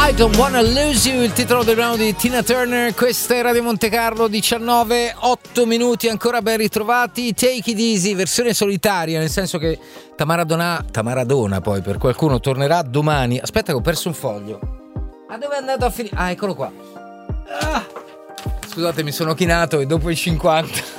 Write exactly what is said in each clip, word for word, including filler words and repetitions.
I Don't Wanna Lose You, il titolo del brano di Tina Turner. Questa è Radio Monte Carlo, diciannove, otto minuti, ancora ben ritrovati. Take It Easy, versione solitaria, nel senso che Tamara Dona, Tamara Dona poi per qualcuno tornerà domani. Aspetta che ho perso un foglio. Ma dove è andato a finire? Ah, eccolo qua. Ah, scusate, mi sono chinato e dopo i cinquanta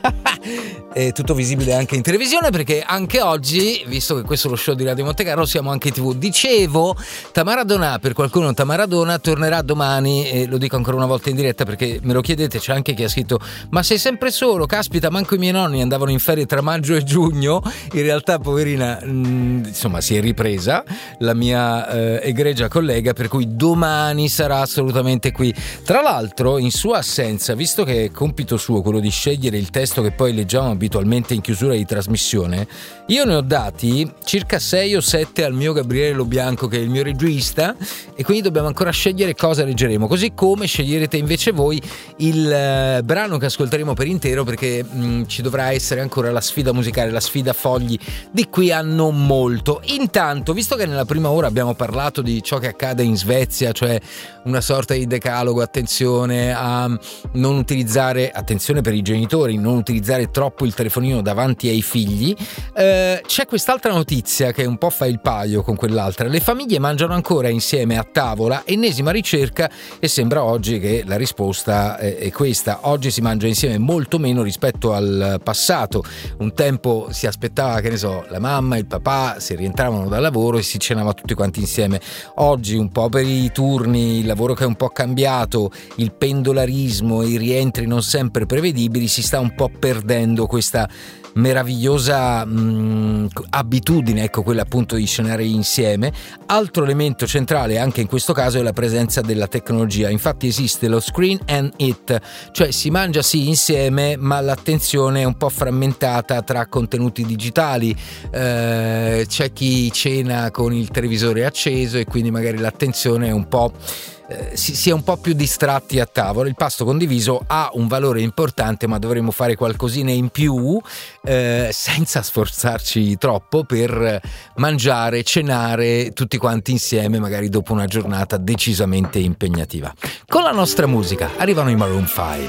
è tutto visibile anche in televisione, perché anche oggi, visto che questo è lo show di Radio Monte Carlo, siamo anche in tv. Dicevo, Tamara Dona, per qualcuno Tamara Dona, tornerà domani, e lo dico ancora una volta in diretta perché me lo chiedete. C'è anche chi ha scritto: ma sei sempre solo? Caspita, manco i miei nonni andavano in ferie tra maggio e giugno. In realtà, poverina, mh, insomma, si è ripresa la mia eh, egregia collega, per cui domani sarà assolutamente qui. Tra l'altro, in sua assenza, visto che è compito suo quello di scegliere il testo che poi leggiamo abitualmente in chiusura di trasmissione, io ne ho dati circa sei o sette al mio Gabriele Lo Bianco, che è il mio regista, e quindi dobbiamo ancora scegliere cosa leggeremo, così come sceglierete invece voi il uh, brano che ascolteremo per intero, perché mh, ci dovrà essere ancora la sfida musicale, la sfida fogli di qui a non molto. Intanto, visto che nella prima ora abbiamo parlato di ciò che accade in Svezia, cioè una sorta di decalogo, attenzione a non utilizzare, attenzione per i genitori, non utilizzare troppo il telefonino davanti ai figli, eh, c'è quest'altra notizia che un po' fa il paio con quell'altra. Le famiglie mangiano ancora insieme a tavola, ennesima ricerca, e sembra oggi che la risposta è, è questa. Oggi si mangia insieme molto meno rispetto al passato. Un tempo si aspettava, che ne so, la mamma, il papà, se rientravano dal lavoro e si cenava tutti quanti insieme. Oggi, un po' per i turni, il lavoro che è un po' cambiato, il pendolarismo, i rientri non sempre prevedibili, si sta un po' perdendo questa meravigliosa mh, abitudine, ecco, quella appunto di cenare insieme. Altro elemento centrale anche in questo caso è la presenza della tecnologia. Infatti esiste lo screen and eat, cioè si mangia sì insieme, ma l'attenzione è un po' frammentata tra contenuti digitali. Eh, c'è chi cena con il televisore acceso e quindi magari l'attenzione è un po' Eh, si, si è un po' più distratti a tavola. Il pasto condiviso ha un valore importante, ma dovremmo fare qualcosina in più, eh, senza sforzarci troppo, per mangiare, cenare tutti quanti insieme, magari dopo una giornata decisamente impegnativa. Con la nostra musica arrivano i Maroon cinque.